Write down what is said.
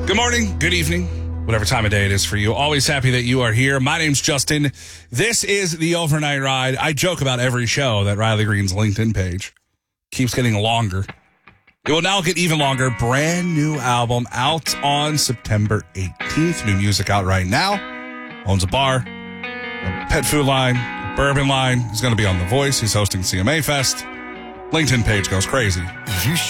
Good morning, good evening, whatever time of day it is for you. Always happy that you are here. My name's Justin. This is the Overnight Ride. I joke about every show that Riley Green's LinkedIn page keeps getting longer. It will now get even longer. Brand new album out on September 18th. New music out right now. Owns a bar, a pet food line, a bourbon line. He's going to be on The Voice. He's hosting CMA Fest. LinkedIn page goes crazy. You